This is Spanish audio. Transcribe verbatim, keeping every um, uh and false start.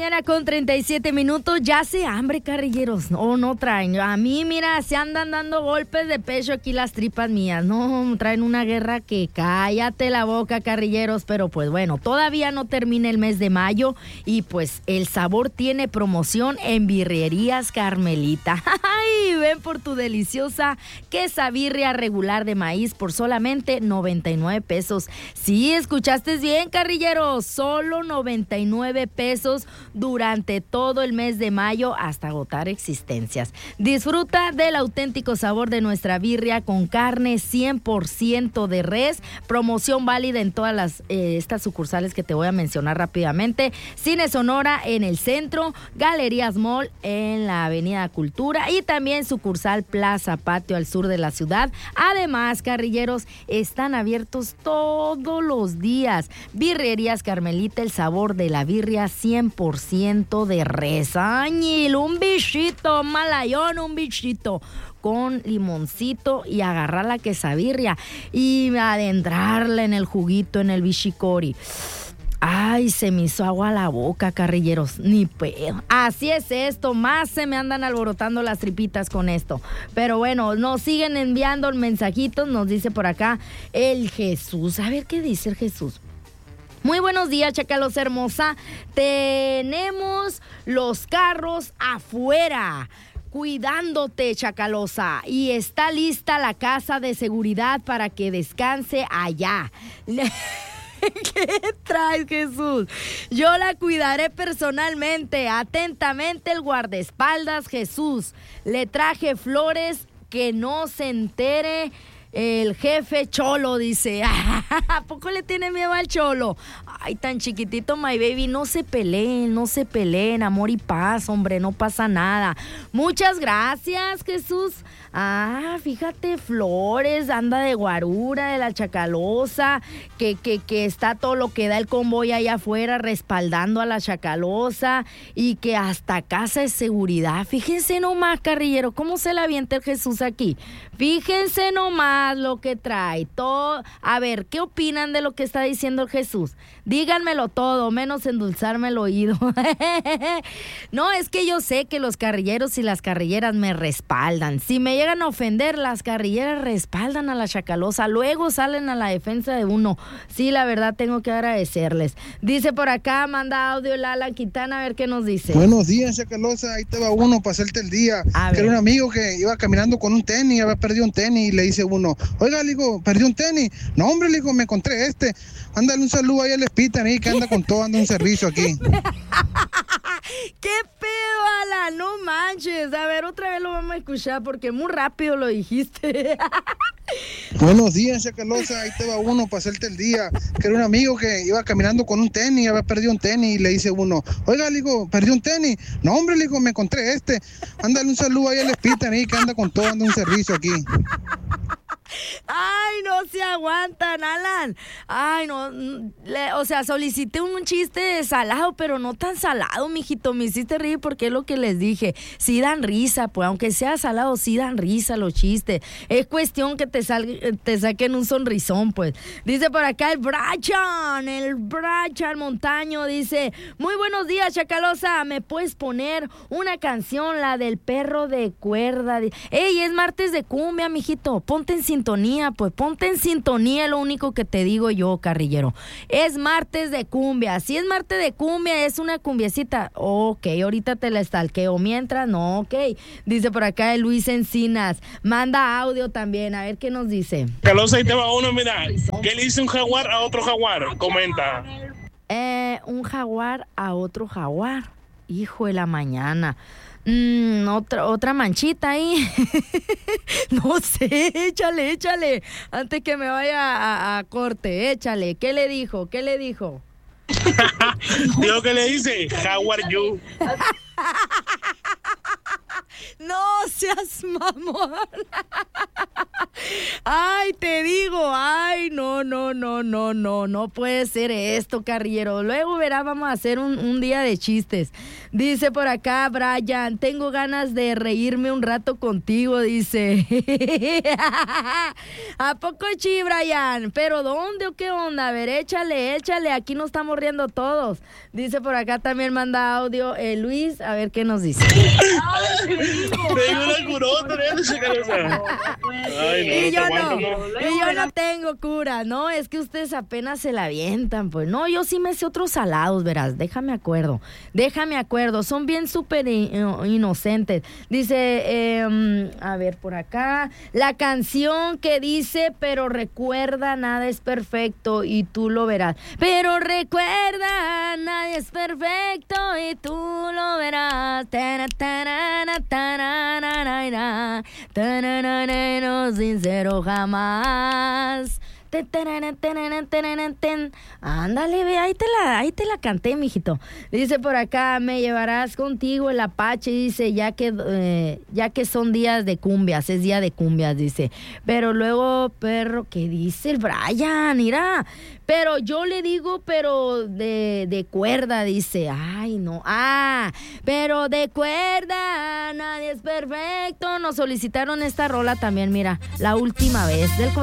mañana con treinta y siete minutos. Ya hace hambre, carrilleros. No, no traen. A mí, mira, se andan dando golpes de pecho aquí las tripas mías. No, traen una guerra que cállate la boca, carrilleros. Pero pues bueno, todavía no termina el mes de mayo y pues el sabor tiene promoción en Birrerías Carmelita. ¡Ay! Ven por tu deliciosa quesabirria regular de maíz por solamente noventa y nueve pesos. Sí, escuchaste bien, carrilleros. Solo noventa y nueve pesos durante todo el mes de mayo hasta agotar existencias. Disfruta del auténtico sabor de nuestra birria con carne cien por ciento de res. Promoción válida en todas las eh, estas sucursales que te voy a mencionar rápidamente. Cine Sonora en el centro, Galerías Mall en la Avenida Cultura y también sucursal Plaza Patio al sur de la ciudad. Además, carrilleros, están abiertos todos los días. Birrerías Carmelita, el sabor de la birria cien por ciento de res. Añil, un bichito, malayón, un bichito con limoncito y agarrar la quesabirria y adentrarla en el juguito, en el bichicori. Ay, se me hizo agua a la boca, carrilleros, ni pedo. Así es esto, más se me andan alborotando las tripitas con esto. Pero bueno, nos siguen enviando mensajitos, nos dice por acá el Jesús. A ver qué dice el Jesús. Muy buenos días, Chacalos hermosa. Tenemos los carros afuera cuidándote, Chacalosa, y está lista la casa de seguridad para que descanse allá. ¿Qué traes, Jesús? Yo la cuidaré personalmente. Atentamente, el guardaespaldas Jesús. Le traje flores, que no se entere el jefe Cholo, dice. ¿A poco le tiene miedo al Cholo? Ay, tan chiquitito, my baby. No se peleen, no se peleen. Amor y paz, hombre, no pasa nada. Muchas gracias, Jesús. Ah, fíjate, flores, anda de guarura, de la Chacalosa, que, que, que está todo lo que da el convoy allá afuera respaldando a la Chacalosa y que hasta casa de seguridad. Fíjense nomás, carrillero, cómo se la avienta el Jesús aquí. Fíjense nomás lo que trae. Todo. A ver, ¿qué opinan de lo que está diciendo el Jesús? Díganmelo todo, menos endulzarme el oído. No, es que yo sé que los carrilleros y las carrilleras me respaldan. Si me llegan a ofender, las carrilleras respaldan a la Chacalosa, luego salen a la defensa de uno. Sí, la verdad tengo que agradecerles. Dice por acá, manda audio el Alan Quintana, a ver qué nos dice. Buenos días, Chacalosa, ahí te va uno para hacerte el día. Que era un amigo que iba caminando con un tenis, había perdido un tenis y le dice uno, oiga, le digo, ¿perdió un tenis? No, hombre, le digo, me encontré este. Ándale un saludo ahí al Espitan ahí que anda con todo, anda un servicio aquí. ¡Qué pedo, Alan! No manches. A ver, otra vez lo vamos a escuchar porque muy rápido lo dijiste. Buenos días, Chacalosa, ahí te va uno para hacerte el día. Que era un amigo que iba caminando con un tenis, había perdido un tenis y le dice uno, oiga, le digo, ¿perdió un tenis? No, hombre, le digo, me encontré este. Ándale un saludo ahí al Espitan ahí que anda con todo, anda un servicio aquí. Ay, no se aguantan, Alan. Ay, no, le, o sea, solicité un chiste salado, pero no tan salado, mijito. Me hiciste reír porque es lo que les dije. Sí dan risa, pues, aunque sea salado, sí dan risa los chistes. Es cuestión que te, sal, te saquen un sonrisón, pues. Dice por acá el Brachan, el Brachan Montaño, dice, muy buenos días, Chacalosa, ¿me puedes poner una canción, la del perro de cuerda? Ey, es martes de cumbia, mijito, ponte en sintonía, pues ponte en sintonía, es lo único que te digo yo, carrillero. Es martes de cumbia, si es martes de cumbia, es una cumbiecita, ok, ahorita te la estalqueo, mientras, no, ok. Dice por acá el Luis Encinas, manda audio también, a ver qué nos dice. Chacalosa, ahí te va uno, mira, ¿qué le dice un jaguar a otro jaguar? Comenta. Eh, un jaguar a otro jaguar, hijo de la mañana. Mm, otra, otra manchita ahí. No sé, échale, échale. Antes que me vaya a, a corte, échale. ¿Qué le dijo? ¿Qué le dijo? Digo que le dice, how are you? No seas mamón. Ay, te digo, ay, no, no, no, no, no, no puede ser esto, carrillero. Luego verá, vamos a hacer un, un día de chistes. Dice por acá, Brian, tengo ganas de reírme un rato contigo, dice. ¿A poco sí, Brian? ¿Pero dónde o qué onda? A ver, échale, échale, aquí nos estamos riendo todos. Dice por acá también manda audio eh, Luis, a ver qué nos dice. Tengo una curota, Ay, no, y yo no, aguanto, y yo no tengo cura, no, es que ustedes apenas se la avientan, pues. No, yo sí me sé otros salados, verás, déjame acuerdo, déjame acuerdo, son bien súper in- inocentes. Dice, eh, a ver, por acá, la canción que dice, pero recuerda, nada es perfecto y tú lo verás. Pero recuerda, nadie es perfecto y tú lo verás. Tana, tarana, tarana, tarana, no sincero jamás. Ándale, ve, ahí te la, ahí te la canté, mijito. Dice por acá, me llevarás contigo el Apache, dice, ya que, eh, ya que son días de cumbias, es día de cumbias, dice. Pero luego, perro, ¿qué dice el Brian? Mira, pero yo le digo, pero de, de cuerda, dice. Ay, no, ah, pero de cuerda, nadie es perfecto. Nos solicitaron esta rola también, mira, la última vez del